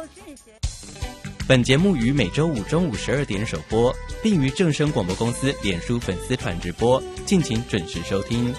本节目于每周五中午12点首播，并于正声广播公司脸书粉丝团直播，敬请准时收听。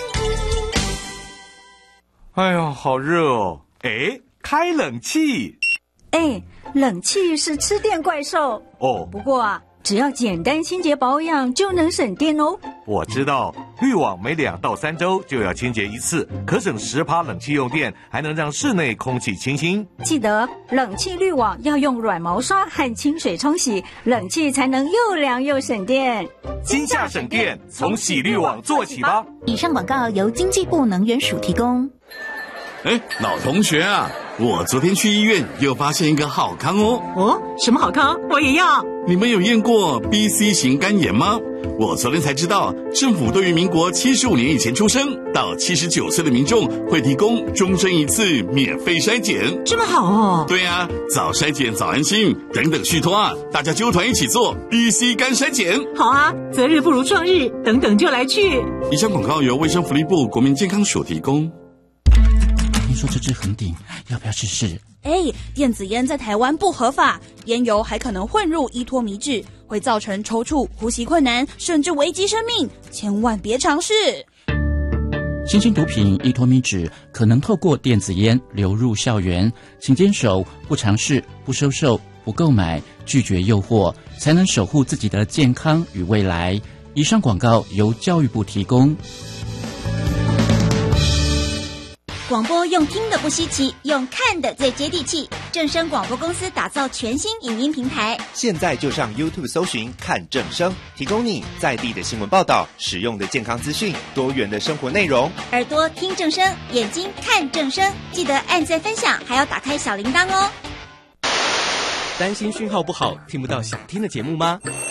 哎呀，好热哦！哎，开冷气。 哎，冷气是吃电怪兽哦。 不过啊，只要简单清洁保养就能省电哦。 我知道，滤网每2到3周就要清洁一次，可省10%冷气用电，还能让室内空气清新。 记得冷气滤网要用软毛刷和清水冲洗，冷气才能又凉又省电。 今夏省电，从洗滤网做起吧。 以上广告由经济部能源署提供。 哎，老同学啊，我昨天去医院又发现一个好康哦。 哦，什么好康？我也要。 你们有验过 BC 型肝炎吗？我昨天才知道，政府对于民国75年以前出生到79岁的民众会提供终身一次免费筛检。 这么好哦。 对啊，早筛检早安心，等等续托啊，大家纠团一起做 BC 肝筛检。 好啊，择日不如撞日，等等就来去。 以上广告由卫生福利部国民健康署提供。 听说这支很顶，要不要试试？ 电子烟在台湾不合法，烟油还可能混入依托米脂，会造成抽搐、呼吸困难，甚至危及生命，千万别尝试。 新型毒品依托米脂可能透过电子烟流入校园，请坚守不尝试、不收受、不购买、拒绝诱惑，才能守护自己的健康与未来。以上广告由教育部提供。 广播用听的不稀奇，用看的最接地气。正声广播公司打造全新影音平台， 现在就上 YouTube 搜寻看正声，提供你在地的新闻报道、实用的健康资讯、多元的生活内容。 耳朵听正声，眼睛看正声，记得按赞分享，还要打开小铃铛哦。 担心讯号不好，听不到想听的节目吗？